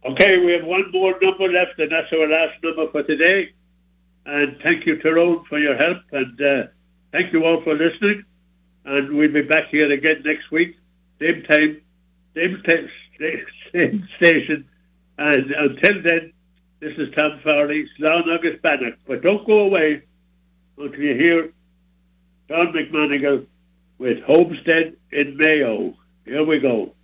Okay, we have one more number left, and that's our last number for today. And thank you, Tyrone, for your help. And thank you all for listening. And we'll be back here again next week. Same time, same station. And until then, this is Tom Farley, Slán agus Bannock. But don't go away until you hear John McManigal with Homestead in Mayo. Here we go.